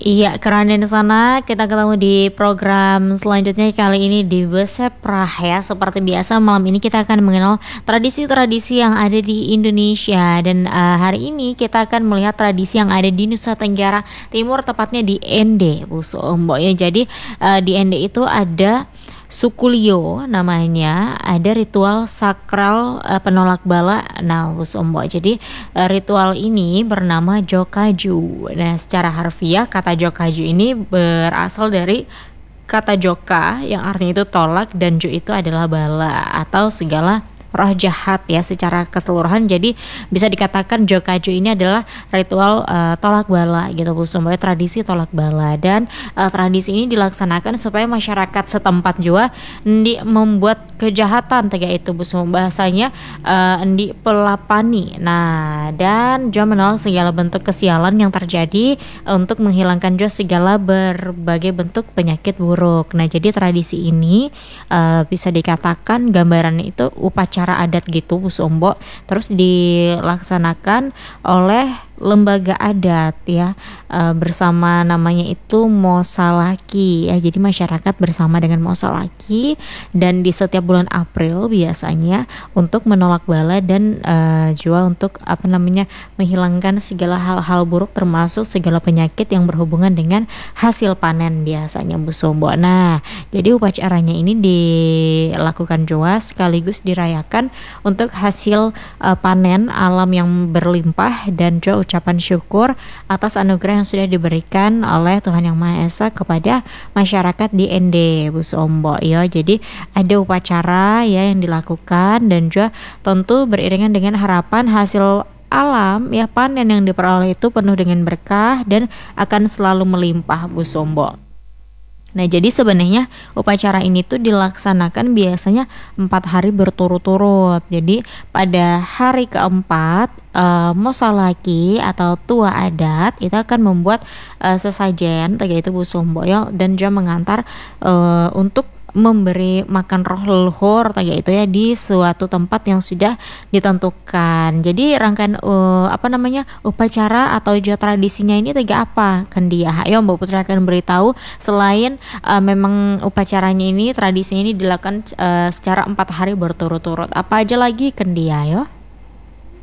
Iya, keren di sana. Kita ketemu di program selanjutnya kali ini di Beseprah ya. Seperti biasa malam ini kita akan mengenal tradisi-tradisi yang ada di Indonesia dan hari ini kita akan melihat tradisi yang ada di Nusa Tenggara Timur, tepatnya di Ende, Bu Sombo ya. Jadi di Ende itu ada Sukulio namanya, ada ritual sakral penolak bala. Nah, Bu Sombo. Jadi ritual ini bernama Jokaju. Nah, secara harfiah kata Jokaju ini berasal dari kata joka yang artinya itu tolak dan ju itu adalah bala atau segala roh jahat ya secara keseluruhan. Jadi bisa dikatakan Jokaju ini adalah ritual tolak bala gitu Bu Sumba, tradisi tolak bala. Dan tradisi ini dilaksanakan supaya masyarakat setempat juga membuat kejahatan tiga itu Bu Sumba, bahasanya di pelapani. Nah, dan juga menolak segala bentuk kesialan yang terjadi untuk menghilangkan juga segala berbagai bentuk penyakit buruk. Nah, jadi tradisi ini bisa dikatakan gambarannya itu upacara adat gitu Bu Sombo, terus dilaksanakan oleh lembaga adat ya, bersama namanya itu Mosalaki ya. Jadi masyarakat bersama dengan Mosalaki dan di setiap bulan April biasanya untuk menolak bala dan juga untuk menghilangkan segala hal-hal buruk termasuk segala penyakit yang berhubungan dengan hasil panen biasanya Bu Sombo. Nah, jadi upacaranya ini dilakukan juga sekaligus dirayakan untuk hasil panen alam yang berlimpah dan juga ucapan syukur atas anugerah yang sudah diberikan oleh Tuhan Yang Maha Esa kepada masyarakat di Ende Bu Sombo ya. Jadi ada upacara ya yang dilakukan dan juga tentu beriringan dengan harapan hasil alam ya panen yang diperoleh itu penuh dengan berkah dan akan selalu melimpah Bu Sombo. Nah, jadi sebenarnya upacara ini tuh dilaksanakan biasanya 4 hari berturut-turut. Jadi pada hari keempat Mosalaki atau tua adat itu akan membuat sesajen yaitu Bu Sombo ya, dan juga mengantar untuk memberi makan roh leluhur yaitu ya di suatu tempat yang sudah ditentukan. Jadi rangkaian upacara atau juga tradisinya ini tiga apa kan dia. Ayo Mbak Putri akan beritahu selain memang upacaranya ini tradisi ini dilakukan secara 4 hari berturut-turut. Apa aja lagi kan dia yo?